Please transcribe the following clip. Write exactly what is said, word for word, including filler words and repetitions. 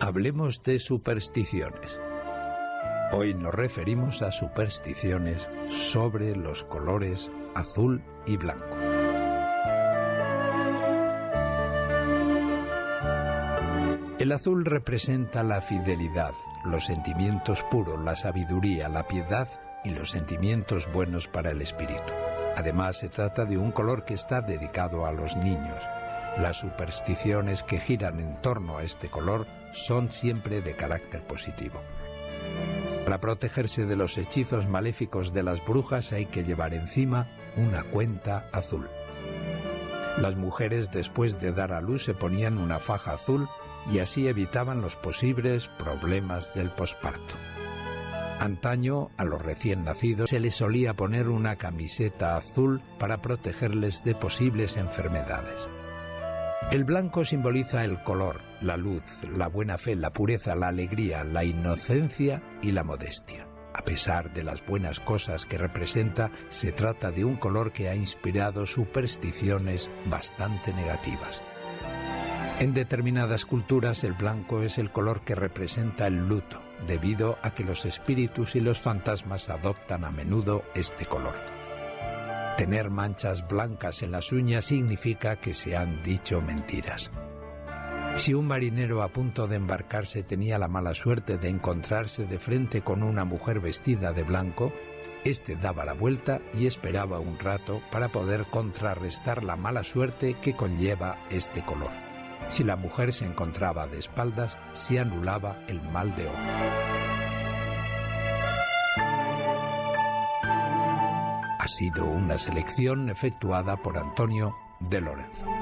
Hablemos de supersticiones. Hoy nos referimos a supersticiones sobre los colores azul y blanco. El azul representa la fidelidad, los sentimientos puros, la sabiduría, la piedad y los sentimientos buenos para el espíritu. Además, se trata de un color que está dedicado a los niños. Las supersticiones que giran en torno a este color son siempre de carácter positivo. Para protegerse de los hechizos maléficos de las brujas hay que llevar encima una cuenta azul. Las mujeres después de dar a luz se ponían una faja azul y así evitaban los posibles problemas del posparto. Antaño, a los recién nacidos se les solía poner una camiseta azul para protegerles de posibles enfermedades. El blanco simboliza el color, la luz, la buena fe, la pureza, la alegría, la inocencia y la modestia. A pesar de las buenas cosas que representa, se trata de un color que ha inspirado supersticiones bastante negativas. En determinadas culturas el blanco es el color que representa el luto, debido a que los espíritus y los fantasmas adoptan a menudo este color. Tener manchas blancas en las uñas significa que se han dicho mentiras. Si un marinero a punto de embarcarse tenía la mala suerte de encontrarse de frente con una mujer vestida de blanco, éste daba la vuelta y esperaba un rato para poder contrarrestar la mala suerte que conlleva este color. Si la mujer se encontraba de espaldas, se anulaba el mal de ojo. Ha sido una selección efectuada por Antonio de Lorenzo.